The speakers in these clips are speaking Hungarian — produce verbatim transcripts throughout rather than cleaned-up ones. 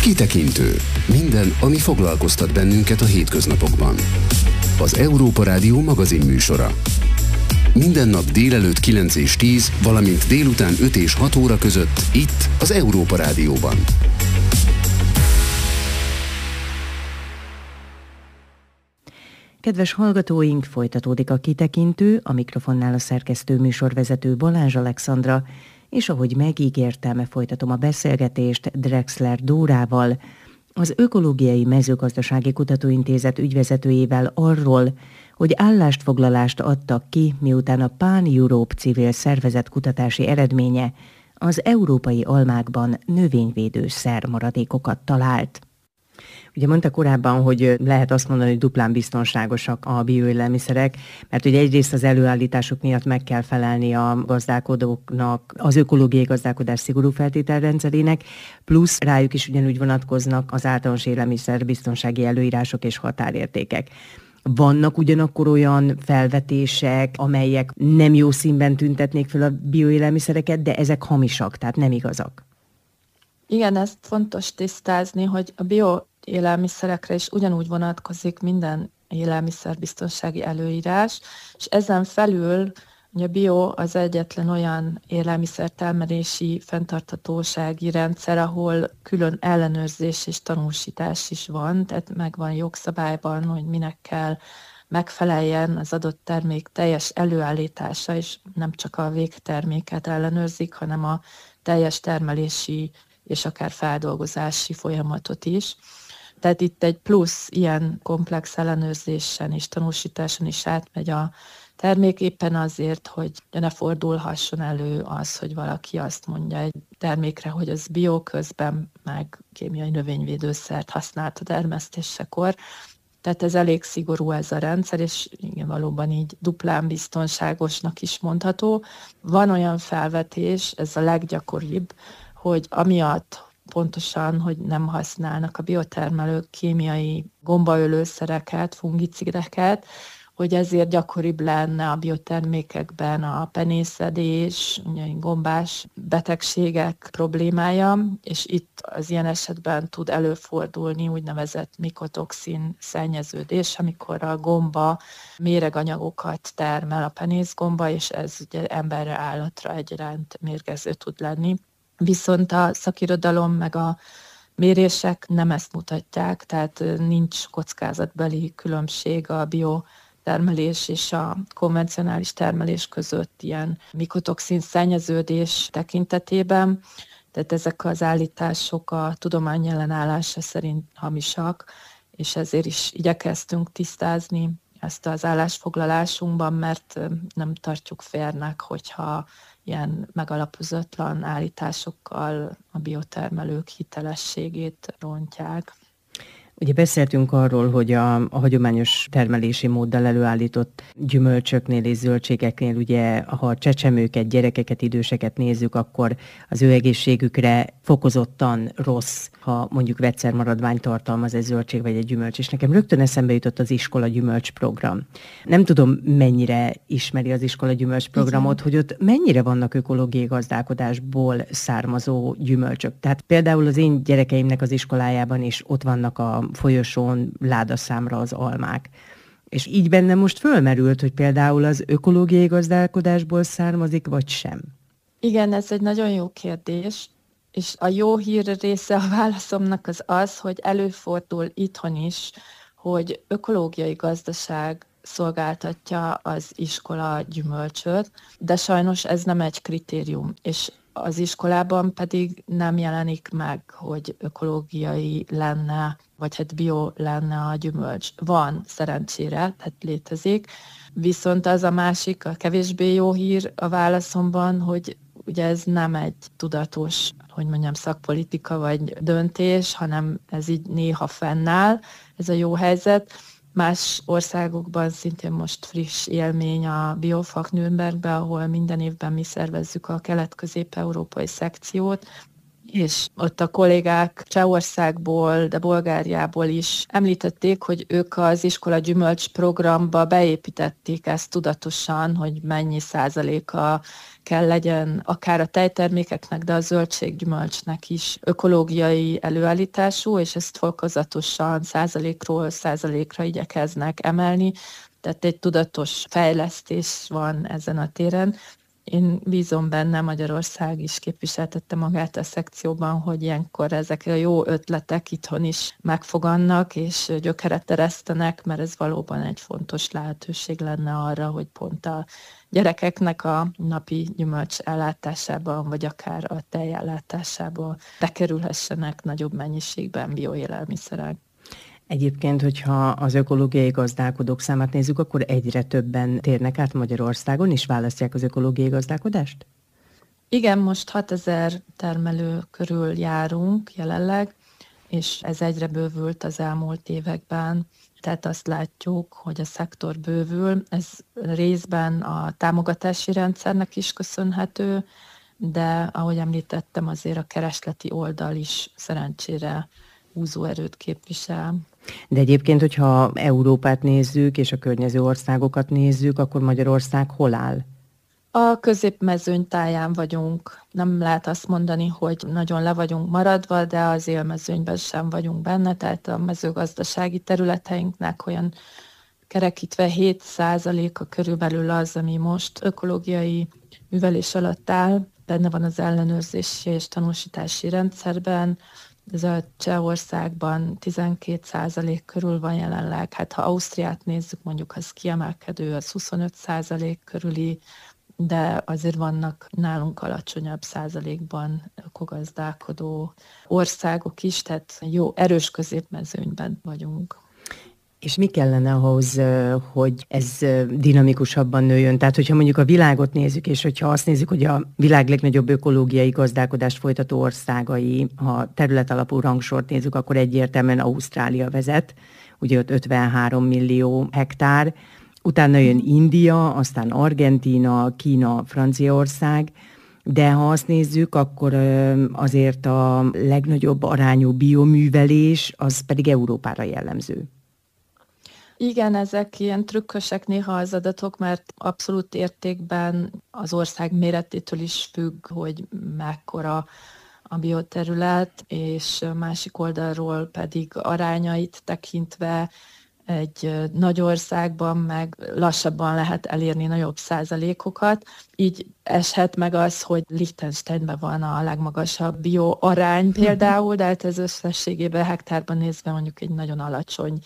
Kitekintő. Minden, ami foglalkoztat bennünket a hétköznapokban. Az Európa Rádió magazinműsora. Minden nap délelőtt kilenc és tíz, valamint délután öt és hat óra között itt az Európa Rádióban. Kedves hallgatóink, folytatódik a Kitekintő, a mikrofonnál a szerkesztő műsorvezető Balázs Alexandra, és ahogy megígértem, folytatom a beszélgetést Drexler Dórával, az Ökológiai Mezőgazdasági Kutatóintézet ügyvezetőjével arról, hogy állásfoglalást adtak ki, miután a Pan-Europe civil szervezet kutatási eredménye az európai almákban növényvédőszer maradékokat talált. Ugye mondta korábban, hogy lehet azt mondani, hogy duplán biztonságosak a bioélelmiszerek, mert ugye egyrészt az előállításuk miatt meg kell felelni a gazdálkodóknak, az ökológiai gazdálkodás szigorú feltételrendszerének, plusz rájuk is ugyanúgy vonatkoznak az általános élelmiszerbiztonsági előírások és határértékek. Vannak ugyanakkor olyan felvetések, amelyek nem jó színben tüntetnék fel a bioélelmiszereket, de ezek hamisak, tehát nem igazak. Igen, ezt fontos tisztázni, hogy a bioélelmiszerekre is ugyanúgy vonatkozik minden élelmiszerbiztonsági előírás, és ezen felül ugye a bio az egyetlen olyan élelmiszertermelési fenntarthatósági rendszer, ahol külön ellenőrzés és tanúsítás is van, tehát megvan jogszabályban, hogy minek kell megfeleljen az adott termék teljes előállítása, és nem csak a végterméket ellenőrzik, hanem a teljes termelési és akár feldolgozási folyamatot is. Tehát itt egy plusz ilyen komplex ellenőrzésen és tanúsításon is átmegy a termék éppen azért, hogy ne fordulhasson elő az, hogy valaki azt mondja egy termékre, hogy az bio, közben meg kémiai növényvédőszert használt a termesztésekor. Tehát ez elég szigorú ez a rendszer, és igen, valóban így duplán biztonságosnak is mondható. Van olyan felvetés, ez a leggyakoribb, hogy amiatt pontosan, hogy nem használnak a biotermelők kémiai gombaölőszereket, fungicideket, hogy ezért gyakoribb lenne a biotermékekben a penészedés, gombás betegségek problémája, és itt az ilyen esetben tud előfordulni úgynevezett mikotoxin szennyeződés, amikor a gomba méreganyagokat termel a penészgomba, és ez ugye emberre, állatra egyaránt mérgező tud lenni. Viszont a szakirodalom meg a mérések nem ezt mutatják, tehát nincs kockázatbeli különbség a biotermelés és a konvencionális termelés között ilyen mikotoxin szennyeződés tekintetében. Tehát ezek az állítások a tudomány ellenállása szerint hamisak, és ezért is igyekeztünk tisztázni ezt az állásfoglalásunkban, mert nem tartjuk férnek, hogyha ilyen megalapozatlan állításokkal a biotermelők hitelességét rontják. Ugye beszéltünk arról, hogy a, a hagyományos termelési móddal előállított gyümölcsöknél és zöldségeknél, ugye, ha a csecsemőket, gyerekeket, időseket nézzük, akkor az ő egészségükre fokozottan rossz, ha mondjuk vegyszermaradvány tartalmaz egy zöldség vagy egy gyümölcs. És nekem rögtön eszembe jutott az iskola gyümölcs program. Nem tudom, mennyire ismeri az iskola gyümölcs programot, hogy ott mennyire vannak ökológiai gazdálkodásból származó gyümölcsök. Tehát például az én gyerekeimnek az iskolájában is ott vannak a folyosón ládaszámra az almák. És így bennem most fölmerült, hogy például az ökológiai gazdálkodásból származik, vagy sem. Igen, ez egy nagyon jó kérdés, és a jó hír része a válaszomnak az az, hogy előfordul itthon is, hogy ökológiai gazdaság szolgáltatja az iskola gyümölcsöt, de sajnos ez nem egy kritérium, és az iskolában pedig nem jelenik meg, hogy ökológiai lenne, vagy hát bio lenne a gyümölcs. Van, szerencsére, tehát létezik. Viszont az a másik, a kevésbé jó hír a válaszomban, hogy ugye ez nem egy tudatos, hogy mondjam, szakpolitika vagy döntés, hanem ez így néha fennáll, ez a jó helyzet. Más országokban szintén most friss élmény a Biofak Nürnbergben, ahol minden évben mi szervezzük a kelet-közép-európai szekciót, és ott a kollégák Csehországból, de Bulgáriából is említették, hogy ők az iskola gyümölcs programba beépítették ezt tudatosan, hogy mennyi százaléka kell legyen akár a tejtermékeknek, de a zöldséggyümölcsnek is ökológiai előállítású, és ezt fokozatosan százalékról százalékra igyekeznek emelni. Tehát egy tudatos fejlesztés van ezen a téren. Én bízom benne, Magyarország is képviseltette magát a szekcióban, hogy ilyenkor ezek a jó ötletek itthon is megfogannak és gyökeret eresztenek, mert ez valóban egy fontos lehetőség lenne arra, hogy pont a gyerekeknek a napi gyümölcs ellátásában, vagy akár a tej ellátásában bekerülhessenek nagyobb mennyiségben bioélelmiszerek. Egyébként, hogyha az ökológiai gazdálkodók számát nézzük, akkor egyre többen térnek át Magyarországon, és választják az ökológiai gazdálkodást? Igen, most hatezer termelő körül járunk jelenleg, és ez egyre bővült az elmúlt években. Tehát azt látjuk, hogy a szektor bővül. Ez részben a támogatási rendszernek is köszönhető, de ahogy említettem, azért a keresleti oldal is szerencsére húzóerőt képvisel. De egyébként, hogyha Európát nézzük, és a környező országokat nézzük, akkor Magyarország hol áll? A középmezőny táján vagyunk. Nem lehet azt mondani, hogy nagyon le vagyunk maradva, de az élmezőnyben sem vagyunk benne, tehát a mezőgazdasági területeinknek olyan kerekítve hét százaléka körülbelül az, ami most ökológiai művelés alatt áll, benne van az ellenőrzési és tanúsítási rendszerben. Ez a Csehországban tizenkét százalék körül van jelenleg. Hát ha Ausztriát nézzük, mondjuk az kiemelkedő, az huszonöt százalék körüli, de azért vannak nálunk alacsonyabb százalékban ökogazdálkodó országok is, tehát jó, erős középmezőnyben vagyunk. És mi kellene ahhoz, hogy ez dinamikusabban nőjön? Tehát, hogyha mondjuk a világot nézzük, és hogyha azt nézzük, hogy a világ legnagyobb ökológiai gazdálkodást folytató országai, ha területalapú rangsort nézzük, akkor egyértelműen Ausztrália vezet, ugye ott ötvenhárom millió hektár, utána jön India, aztán Argentína, Kína, Franciaország, de ha azt nézzük, akkor azért a legnagyobb arányú bioművelés, az pedig Európára jellemző. Igen, ezek ilyen trükkösek néha az adatok, mert abszolút értékben az ország méretétől is függ, hogy mekkora a bioterület, és másik oldalról pedig arányait tekintve egy nagy országban meg lassabban lehet elérni nagyobb százalékokat. Így eshet meg az, hogy Liechtensteinben van a legmagasabb bio arány például, de hát ez összességében hektárban nézve mondjuk egy nagyon alacsony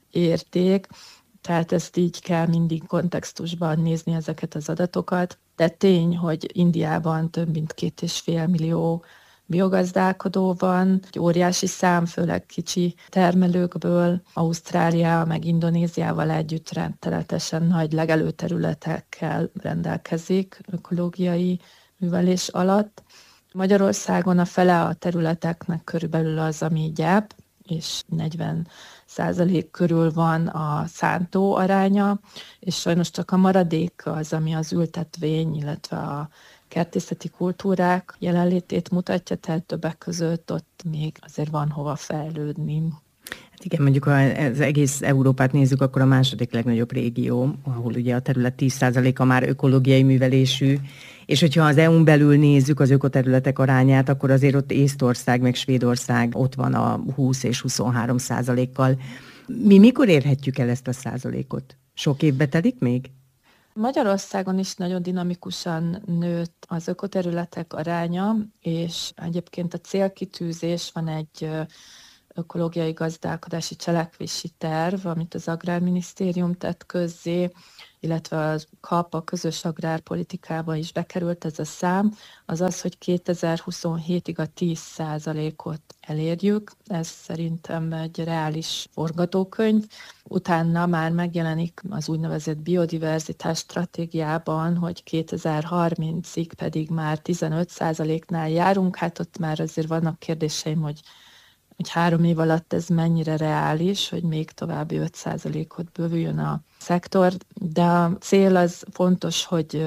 érték, tehát ezt így kell mindig kontextusban nézni ezeket az adatokat. De tény, hogy Indiában több mint két és fél millió biogazdálkodó van, egy óriási szám, főleg kicsi termelőkből, Ausztrália meg Indonéziával együtt rendszeresen nagy legelőterületekkel rendelkezik ökológiai művelés alatt. Magyarországon a fele a területeknek körülbelül az, ami gyep, és negyven százalék körül van a szántó aránya, és sajnos csak a maradék az, ami az ültetvény, illetve a kertészeti kultúrák jelenlétét mutatja, tehát többek között ott még azért van hova fejlődni. Hát igen, mondjuk ha az egész Európát nézzük, akkor a második legnagyobb régió, ahol ugye a terület tíz százaléka már ökológiai művelésű, és hogyha az é u-n belül nézzük az ökoterületek arányát, akkor azért ott Észtország meg Svédország ott van a húsz és huszonhárom százalékkal. Mi mikor érhetjük el ezt a százalékot? Sok évbe telik még? Magyarországon is nagyon dinamikusan nőtt az ökoterületek aránya, és egyébként a célkitűzés, van egy ökológiai gazdálkodási cselekvési terv, amit az Agrárminisztérium tett közzé, illetve a kap, a közös agrárpolitikába is bekerült ez a szám, az az, hogy kétezer-huszonhétig a tíz százalékot elérjük. Ez szerintem egy reális forgatókönyv. Utána már megjelenik az úgynevezett biodiverzitás stratégiában, hogy kétezer-harmincig pedig már tizenöt százaléknál járunk. Hát ott már azért vannak kérdéseim, hogy hogy három év alatt ez mennyire reális, hogy még további öt százalékot bővüljön a szektor, de a cél az fontos, hogy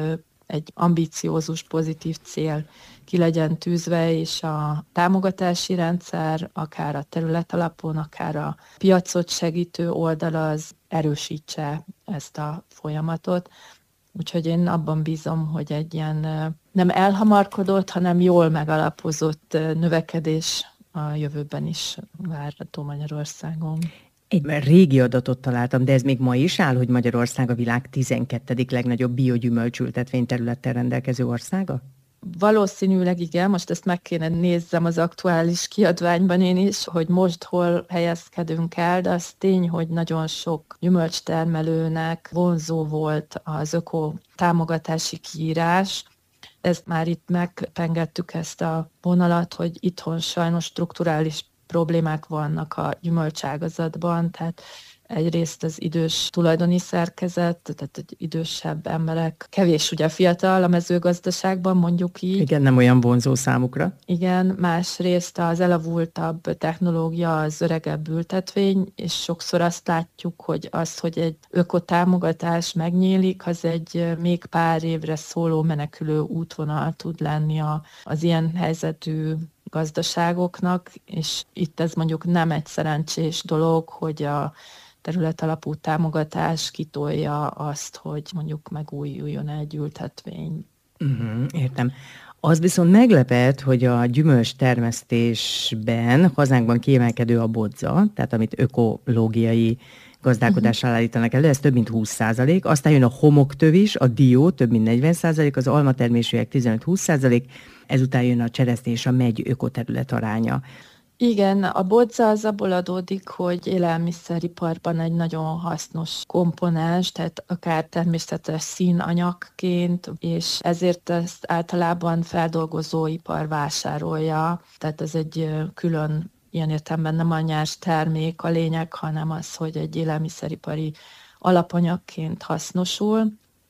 egy ambiciózus, pozitív cél ki legyen tűzve, és a támogatási rendszer, akár a terület alapon, akár a piacot segítő oldal az erősítse ezt a folyamatot. Úgyhogy én abban bízom, hogy egy ilyen nem elhamarkodott, hanem jól megalapozott növekedés a jövőben is várható Magyarországon. Egy régi adatot találtam, de ez még ma is áll, hogy Magyarország a világ tizenkettedik legnagyobb biogyümölcsültetvény területtel rendelkező országa? Valószínűleg igen, most ezt meg kéne nézzem az aktuális kiadványban én is, hogy most hol helyezkedünk el, de az tény, hogy nagyon sok gyümölcstermelőnek vonzó volt az öko támogatási kiírás. Ezt már itt megpengettük ezt a vonalat, hogy itthon sajnos strukturális problémák vannak a gyümölcságazatban, tehát egyrészt az idős tulajdoni szerkezet, tehát egy idősebb emberek, kevés ugye fiatal a mezőgazdaságban, mondjuk így. Igen, nem olyan vonzó számukra. Igen, másrészt az elavultabb technológia, az öregebb ültetvény, és sokszor azt látjuk, hogy az, hogy egy ökotámogatás megnyílik, az egy még pár évre szóló menekülő útvonal tud lenni a, az ilyen helyzetű gazdaságoknak, és itt ez mondjuk nem egy szerencsés dolog, hogy a területalapú támogatás kitolja azt, hogy mondjuk megújuljon egy ültetvény. Uh-huh, értem. Az viszont meglepett, hogy a gyümölcs termesztésben hazánkban kiemelkedő a bodza, tehát amit ökológiai gazdálkodással állítanak elő, ez több mint húsz százalék, aztán jön a homoktövis, a dió több mint negyven százalék, az almatermésűek tizenöt-húsz százalék, ezután jön a cseresznye és a megy ökoterület aránya. Igen, a bodza az abból adódik, hogy élelmiszeriparban egy nagyon hasznos komponens, tehát akár természetes színanyagként, és ezért ezt általában feldolgozóipar vásárolja, tehát ez egy külön, ilyen értelemben nem a nyers termék a lényeg, hanem az, hogy egy élelmiszeripari alapanyagként hasznosul.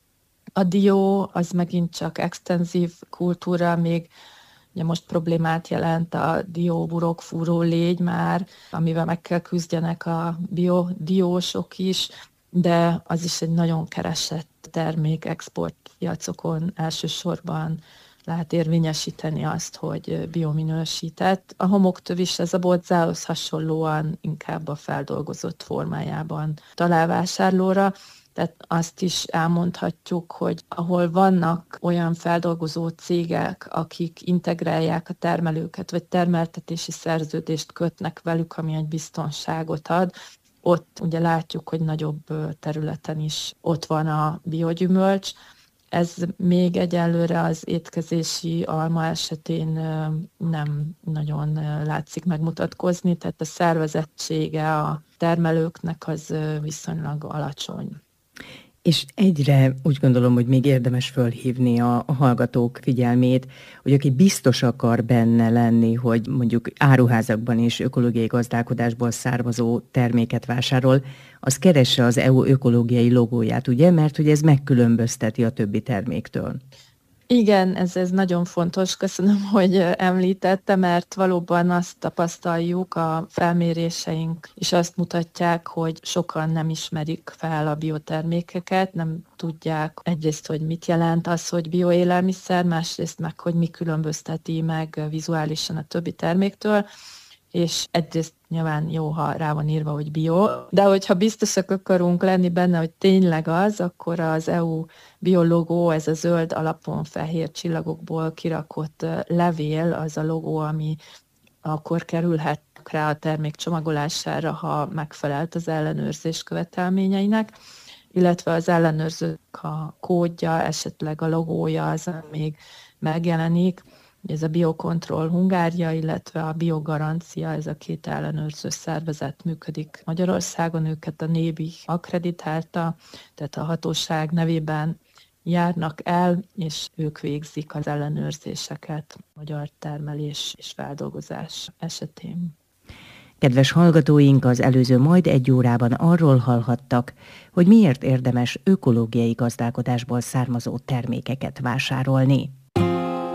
A dió az megint csak extenzív kultúra, még ugye most problémát jelent a dióburokfúró légy már, amivel meg kell küzdjenek a biodiósok is, de az is egy nagyon keresett termék, exportpiacokon elsősorban lehet érvényesíteni azt, hogy biominősített. A homoktövis ez a bodzához hasonlóan inkább a feldolgozott formájában talál vásárlóra. Tehát azt is elmondhatjuk, hogy ahol vannak olyan feldolgozó cégek, akik integrálják a termelőket, vagy termeltetési szerződést kötnek velük, ami egy biztonságot ad, ott ugye látjuk, hogy nagyobb területen is ott van a biogyümölcs. Ez még egyelőre az étkezési alma esetén nem nagyon látszik megmutatkozni, tehát a szervezettsége a termelőknek az viszonylag alacsony. És egyre úgy gondolom, hogy még érdemes fölhívni a, a hallgatók figyelmét, hogy aki biztos akar benne lenni, hogy mondjuk áruházakban is ökológiai gazdálkodásból származó terméket vásárol, az keresse az é u ökológiai logóját, ugye? Mert hogy ez megkülönbözteti a többi terméktől. Igen, ez, ez nagyon fontos, köszönöm, hogy említette, mert valóban azt tapasztaljuk, a felméréseink is azt mutatják, hogy sokan nem ismerik fel a biotermékeket, nem tudják egyrészt, hogy mit jelent az, hogy bioélelmiszer, másrészt meg, hogy mi különbözteti meg vizuálisan a többi terméktől, és egyrészt nyilván jó, ha rá van írva, hogy bio, de hogyha biztosak akarunk lenni benne, hogy tényleg az, akkor az é u biologó, ez a zöld alapon fehér csillagokból kirakott levél, az a logó, ami akkor kerülhet rá a termék csomagolására, ha megfelelt az ellenőrzés követelményeinek, illetve az ellenőrzők a kódja, esetleg a logója az, még megjelenik. Ez a Biocontrol Hungária, illetve a Biogarancia, ez a két ellenőrző szervezet működik Magyarországon, őket a NÉBI akkreditálta, tehát a hatóság nevében járnak el, és ők végzik az ellenőrzéseket magyar termelés és feldolgozás esetén. Kedves hallgatóink, az előző majd egy órában arról hallhattak, hogy miért érdemes ökológiai gazdálkodásból származó termékeket vásárolni.